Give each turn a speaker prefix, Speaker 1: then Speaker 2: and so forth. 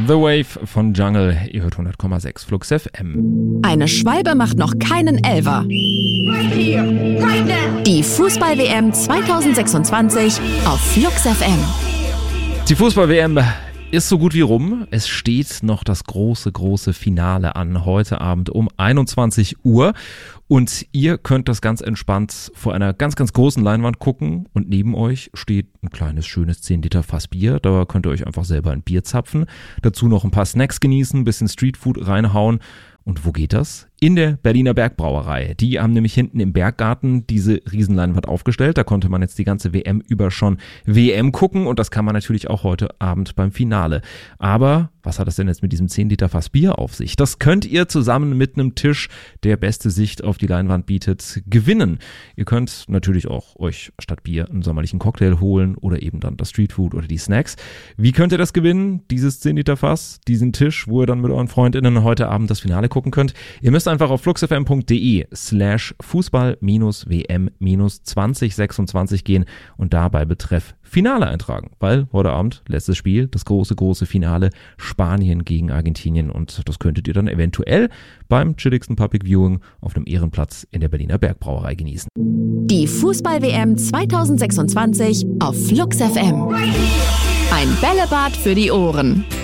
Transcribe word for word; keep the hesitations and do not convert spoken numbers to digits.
Speaker 1: The Wave von Jungle, ihr hört hundert Komma sechs Flux F M.
Speaker 2: Eine Schwalbe macht noch keinen Elfer.
Speaker 3: Right here, right now.
Speaker 2: Die Fußball-W M zwanzig sechsundzwanzig auf Flux F M.
Speaker 1: Die Fußball-W M ist so gut wie rum. Es steht noch das große, große Finale an, heute Abend um einundzwanzig Uhr. Und ihr könnt das ganz entspannt vor einer ganz, ganz großen Leinwand gucken. Und neben euch steht ein kleines, schönes zehn Liter Fass Bier. Da könnt ihr euch einfach selber ein Bier zapfen. Dazu noch ein paar Snacks genießen, ein bisschen Streetfood reinhauen. Und wo geht das? In der Berliner Bergbrauerei. Die haben nämlich hinten im Berggarten diese Riesenleinwand aufgestellt. Da konnte man jetzt die ganze W M über schon W M gucken und das kann man natürlich auch heute Abend beim Finale. Aber was hat das denn jetzt mit diesem zehn Liter Fass Bier auf sich? Das könnt ihr zusammen mit einem Tisch, der beste Sicht auf die Leinwand bietet, gewinnen. Ihr könnt natürlich auch euch statt Bier einen sommerlichen Cocktail holen oder eben dann das Streetfood oder die Snacks. Wie könnt ihr das gewinnen? Dieses zehn Liter Fass, diesen Tisch, wo ihr dann mit euren FreundInnen heute Abend das Finale gucken könnt. Ihr müsst einfach auf fluxfm.de slash Fußball-WM zwanzig sechsundzwanzig gehen und dabei Betreff Finale eintragen, weil heute Abend letztes Spiel, das große, große Finale Spanien gegen Argentinien und das könntet ihr dann eventuell beim chilligsten Public Viewing auf einem Ehrenplatz in der Berliner Bergbrauerei genießen.
Speaker 2: Die Fußball-W M zwanzig sechsundzwanzig auf Flux F M. Ein Bällebad für die Ohren.